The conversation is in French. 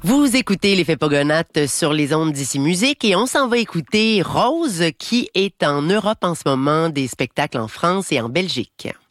Vous écoutez l'effet Pogonates sur les ondes d'Ici Musique et on s'en va écouter Rose qui est en Europe en ce moment, des spectacles en France et en Belgique.